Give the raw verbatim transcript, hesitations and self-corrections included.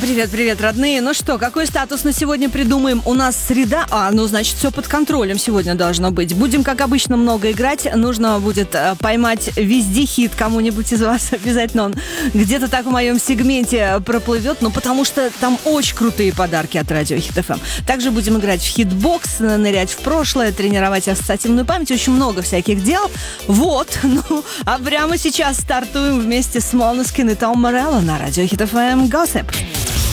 Привет, привет, родные. Ну что, какой статус на сегодня придумаем? У нас среда, а, ну, значит, все под контролем сегодня должно быть. Будем, как обычно, много играть. Нужно будет э, поймать везде хит кому-нибудь из вас. Обязательно он где-то так в моем сегменте проплывет, ну, потому что там очень крутые подарки от Радио Хит эф эм. Также будем играть в хитбокс, нырять в прошлое, тренировать ассоциативную память. Очень много всяких дел. Вот, ну, а прямо сейчас стартуем вместе с Måneskin и Tom Morello на Радио Хит эф эм Gossip.